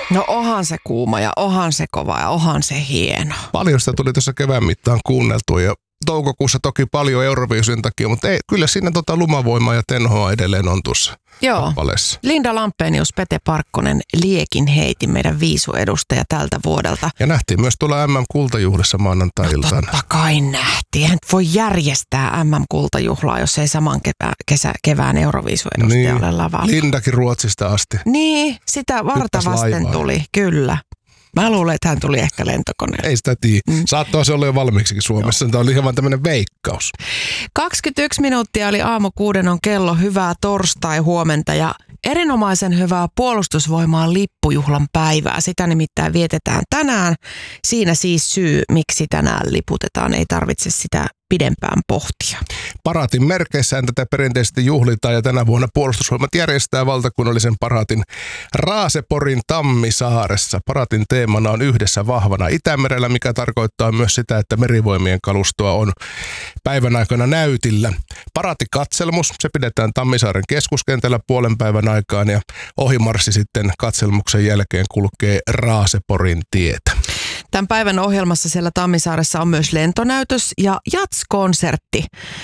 No onhan se kuuma ja onhan se kova ja onhan se hieno. Paljon sitä tuli tuossa kevään mittaan kuunneltua ja toukokuussa toki paljon Euroviisujen takia, mutta ei, kyllä siinä lumavoimaa ja tenhoa edelleen on tuossa kappaleessa. Linda Lampenius, Pete Parkkonen, Liekin heitin meidän viisuedustaja tältä vuodelta. Ja nähtiin myös tuolla MM-kultajuhlissa maanantai-iltana. Totta kai nähtiin. Hän voi järjestää MM-kultajuhlaa, jos ei saman kevään Euroviisuedustaja ole lavalla. Lindakin Ruotsista asti. Niin, sitä varta vasten tuli, kyllä. Mä luulen, että hän tuli ehkä lentokoneella. Ei sitä tiedä. Saattaa se olla jo valmiiksikin Suomessa. Tämä oli ihan vaan tämmöinen veikkaus. 21 minuuttia oli aamu 6 on kello. Hyvää torstai-huomenta ja erinomaisen hyvää Puolustusvoimaan lippujuhlan päivää. Sitä nimittäin vietetään tänään. Siinä siis syy, miksi tänään liputetaan. Ei tarvitse sitä pidempään pohtia. Paraatin merkeissään tätä perinteisesti juhlitaan ja tänä vuonna Puolustusvoimat järjestää valtakunnallisen paraatin Raaseporin Tammisaaressa. Paraatin teemana on yhdessä vahvana Itämerellä, mikä tarkoittaa myös sitä, että merivoimien kalustoa on päivän aikana näytillä. Paraatikatselmus, se pidetään Tammisaaren keskuskentällä puolen päivän aikaan ja ohimarssi sitten katselmuksen jälkeen kulkee Raaseporin tietä. Tämän päivän ohjelmassa siellä Tammisaaressa on myös lentonäytös ja jatskonsertti.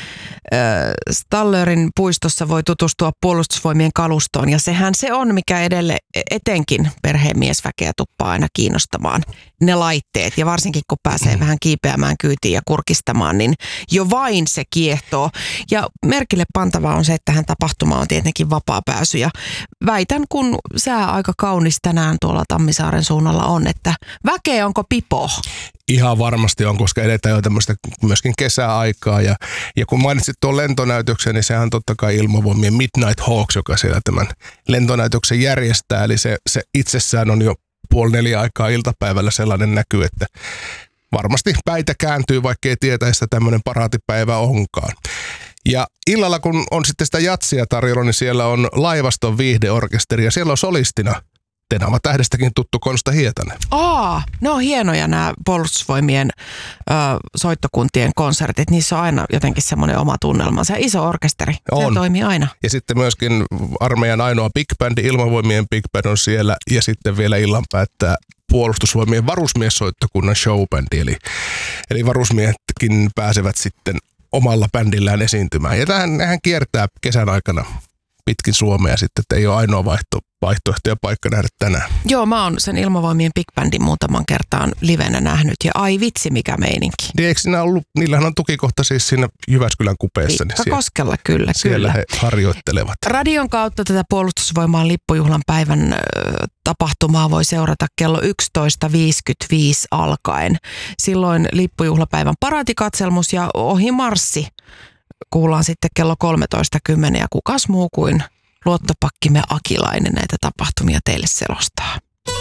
Stallerin puistossa voi tutustua Puolustusvoimien kalustoon ja sehän se on, mikä etenkin perheen miesväkeä tuppaa aina kiinnostamaan. Ne laitteet ja varsinkin kun pääsee vähän kiipeämään kyytiin ja kurkistamaan, niin jo vain se kiehtoo. Ja merkille pantavaa on se, että tähän tapahtuma on tietenkin vapaa pääsy ja väitän, kun sää aika kaunis tänään tuolla Tammisaaren suunnalla on, että väkeä onko pipo? Ihan varmasti on, koska edetään jo tämmöistä myöskin kesäaikaa ja kun mainitsit tuon lentonäytöksen, niin sehän on totta kai Ilmavoimien Midnight Hawks, joka siellä tämän lentonäytöksen järjestää, eli se itsessään on jo 3:30 aikaa iltapäivällä sellainen näky, että varmasti päitä kääntyy, vaikka ei tietäisi, että tämmöinen paraatipäivä onkaan. Ja illalla, kun on sitten sitä jatsia tarjolla, niin siellä on Laivaston viihdeorkesteri ja siellä on solistina Tenava-tähdestäkin tuttu Konsta Hietanen. Ne on hienoja nämä Puolustusvoimien soittokuntien konsertit. Niissä on aina jotenkin semmoinen oma tunnelma. Se iso orkesteri, se toimii aina. Ja sitten myöskin armeijan ainoa big band, Ilmavoimien big band on siellä. Ja sitten vielä illan päättää Puolustusvoimien varusmiessoittokunnan showbändi. Eli varusmiehetkin pääsevät sitten omalla bändillään esiintymään. Ja tämähän kiertää kesän aikana pitkin Suomea sitten, että ei ole ainoa vaihtoehto ja paikka nähdä tänään. Joo, mä oon sen Ilmavoimien big bandin muutaman kertaan livenä nähnyt ja ai vitsi mikä meininki. Niin eikö siinä ollut, niillähän on tukikohta siis siinä Jyväskylän kupeessa. Viikkakoskella, kyllä. Siellä he harjoittelevat. Radion kautta tätä Puolustusvoimaan lippujuhlan päivän tapahtumaa voi seurata kello 11.55 alkaen. Silloin lippujuhlapäivän paraatikatselmus ja ohimarssi kuullaan sitten kello 13.10 ja kukas muu kuin luottopakkimme Akilainen näitä tapahtumia teille selostaa.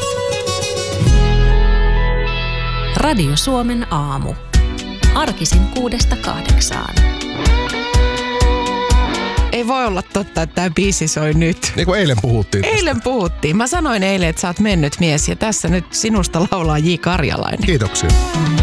Radio Suomen aamu. Arkisin 6-8. Ei voi olla totta, että tämä biisi soi nyt. Niin kuin eilen puhuttiin. Eilen puhuttiin. Mä sanoin eilen, että sä oot mennyt mies ja tässä nyt sinusta laulaa J. Karjalainen. Kiitoksia.